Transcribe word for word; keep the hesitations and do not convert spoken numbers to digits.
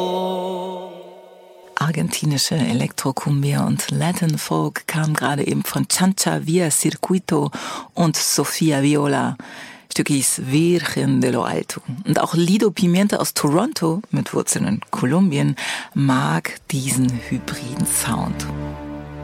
Argentinische Elektrocumbia und Latin Folk kam gerade eben von Chancha Via Circuito und Sofia Viola. Stück hieß Virgen de lo Alto. Und auch Lido Pimienta aus Toronto mit Wurzeln in Kolumbien mag diesen hybriden Sound.